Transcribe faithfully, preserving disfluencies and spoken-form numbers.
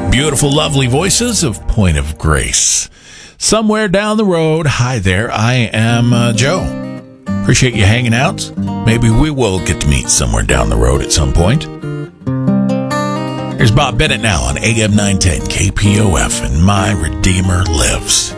Beautiful, lovely voices of Point of Grace. Somewhere down the road. Hi there, I am uh, Joe. Appreciate you hanging out. Maybe we will get to meet somewhere down the road at some point. Here's Bob Bennett now on A M nine ten K P O F, and My Redeemer Lives.